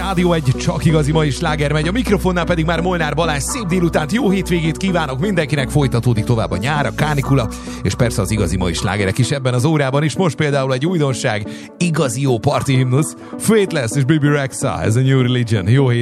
Rádió 1, csak igazi mai sláger megy. A mikrofonnál pedig már Molnár Balázs. Szép délutánt, jó hétvégét kívánok mindenkinek. Folytatódik tovább a nyár, a kánikula, és persze az igazi mai slágerek is ebben az órában is. Most például egy újdonság, igazi jó party himnusz, Faithless és Baby Rexha, ez a New Religion. Jó hét.